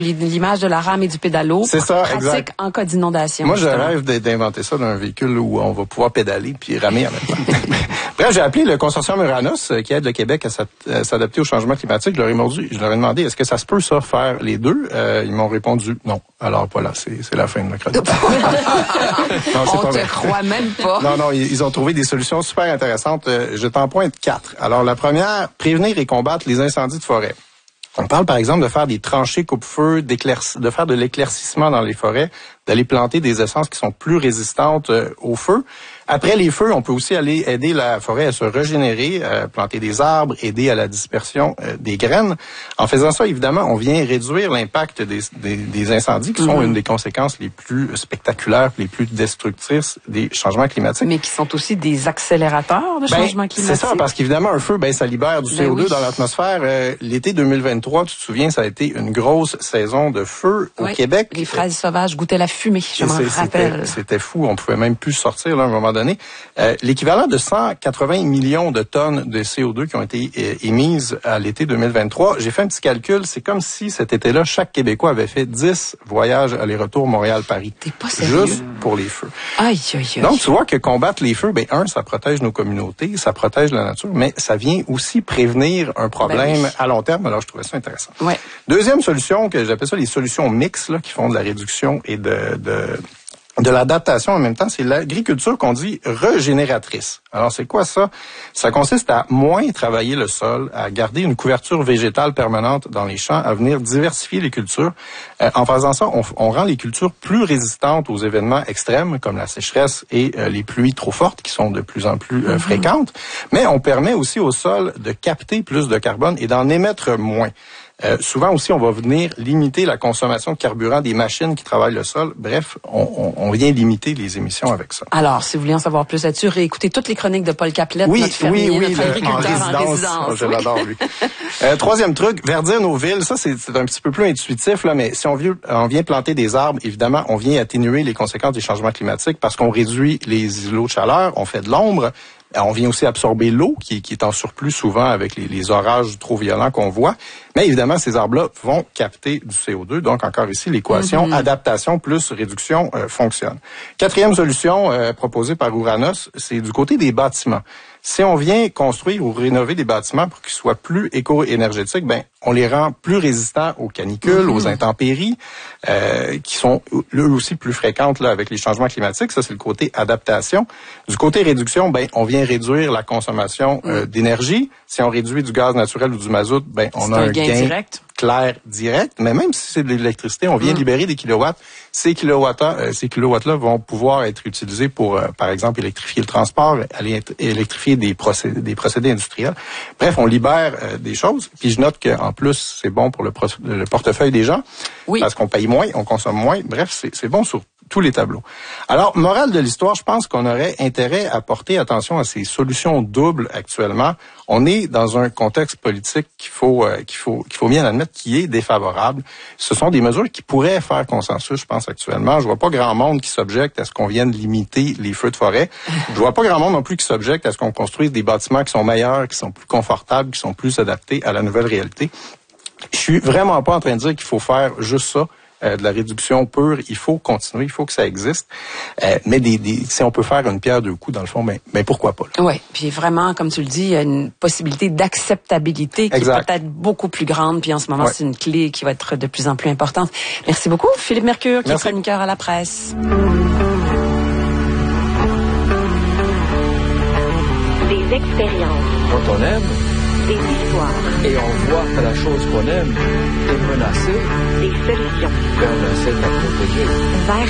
l'image de la rame et du pédalo. C'est ça, pratique exact. En cas d'inondation. Moi, je rêve d'inventer ça dans un véhicule où on va pouvoir pédaler puis ramer en même temps. Bref, j'ai appelé le consortium Uranus qui aide le Québec à s'adapter au changement climatique. Je leur ai demandé, est-ce que ça se peut, ça, faire les deux? Ils m'ont répondu non. Alors voilà, c'est la fin de ma chronique. Non, on te croit même pas. Non, ils ont trouvé des solutions super intéressantes. Je t'en pointe 4. Alors, la première, prévenir et combattre les incendies de forêt. On parle, par exemple, de faire des tranchées coupe-feu, de faire de l'éclaircissement dans les forêts, d'aller planter des essences qui sont plus résistantes au feu. Après les feux, on peut aussi aller aider la forêt à se régénérer, planter des arbres, aider à la dispersion des graines. En faisant ça, évidemment, on vient réduire l'impact des incendies qui sont une des conséquences les plus spectaculaires, les plus destructrices des changements climatiques. Mais qui sont aussi des accélérateurs de changement climatique. C'est ça, parce qu'évidemment, un feu, ça libère du CO2 dans l'atmosphère. L'été 2023, tu te souviens, ça a été une grosse saison de feu au Québec. Les fraises sauvages goûtaient la fumée, je m'en rappelle. C'était fou, on pouvait même plus sortir là, à un moment donné. L'équivalent de 180 millions de tonnes de CO2 qui ont été émises à l'été 2023. J'ai fait un petit calcul, c'est comme si cet été-là, chaque Québécois avait fait 10 voyages aller-retour Montréal-Paris. T'es pas sérieux? Juste pour les feux. Aïe. Donc, tu vois que combattre les feux, ça protège nos communautés, ça protège la nature, mais ça vient aussi prévenir un problème à long terme. Alors, je trouvais ça intéressant. Ouais. Deuxième solution, que j'appelle ça les solutions mixtes, là, qui font de la réduction et de l'adaptation en même temps, c'est l'agriculture qu'on dit régénératrice. Alors, c'est quoi ça? Ça consiste à moins travailler le sol, à garder une couverture végétale permanente dans les champs, à venir diversifier les cultures. En faisant ça, on rend les cultures plus résistantes aux événements extrêmes, comme la sécheresse et les pluies trop fortes, qui sont de plus en plus fréquentes. Mais on permet aussi au sol de capter plus de carbone et d'en émettre moins. Souvent aussi, on va venir limiter la consommation de carburant des machines qui travaillent le sol. Bref, on vient limiter les émissions avec ça. Alors, si vous voulez en savoir plus là-dessus, réécoutez toutes les chroniques de Paul Caplette, notre fermier, notre agriculteur en résidence. Je l'adore, lui. Troisième truc, verdir nos villes. Ça, c'est un petit peu plus intuitif, là, mais si on vient planter des arbres, évidemment, on vient atténuer les conséquences des changements climatiques parce qu'on réduit les îlots de chaleur, on fait de l'ombre. On vient aussi absorber l'eau qui est en surplus souvent avec les orages trop violents qu'on voit. Mais évidemment, ces arbres-là vont capter du CO2. Donc, encore ici, l'équation adaptation plus réduction fonctionne. Quatrième solution proposée par Uranus, c'est du côté des bâtiments. Si on vient construire ou rénover des bâtiments pour qu'ils soient plus éco-énergétiques, on les rend plus résistants aux canicules, aux intempéries, qui sont eux aussi plus fréquentes là avec les changements climatiques. Ça, c'est le côté adaptation. Du côté réduction, on vient réduire la consommation d'énergie. Si on réduit du gaz naturel ou du mazout, on a un gain direct. Clair, direct, mais même si c'est de l'électricité, on vient libérer des kilowatts. Ces kilowatts-là vont pouvoir être utilisés pour, par exemple, électrifier le transport, aller électrifier des procédés industriels. Bref, on libère des choses. Puis je note qu'en plus, c'est bon pour le portefeuille des gens, parce qu'on paye moins, on consomme moins. Bref, c'est bon sur tous les tableaux. Alors, morale de l'histoire, je pense qu'on aurait intérêt à porter attention à ces solutions doubles actuellement. On est dans un contexte politique qu'il faut bien admettre qui est défavorable. Ce sont des mesures qui pourraient faire consensus, je pense, actuellement. Je vois pas grand monde qui s'objecte à ce qu'on vienne limiter les feux de forêt. Je vois pas grand monde non plus qui s'objecte à ce qu'on construise des bâtiments qui sont meilleurs, qui sont plus confortables, qui sont plus adaptés à la nouvelle réalité. Je suis vraiment pas en train de dire qu'il faut faire juste ça. De la réduction pure, il faut continuer, il faut que ça existe. Mais si on peut faire une pierre deux coups, dans le fond, mais pourquoi pas? Oui, puis vraiment, comme tu le dis, il y a une possibilité d'acceptabilité qui est peut-être beaucoup plus grande. Puis en ce moment, c'est une clé qui va être de plus en plus importante. Merci beaucoup, Philippe Mercure, qui est chroniqueur à la presse. Des expériences. Quand on aime, des histoires. Et on voit que la chose qu'on aime est menacée. Des solutions. On essaie de la protéger. Vers